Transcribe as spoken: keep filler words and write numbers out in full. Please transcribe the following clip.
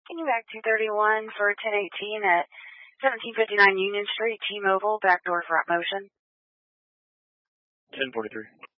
Can you back two thirty-one for ten eighteen at seventeen fifty-nine Union Street, T-Mobile, backdoor front motion? ten forty-three.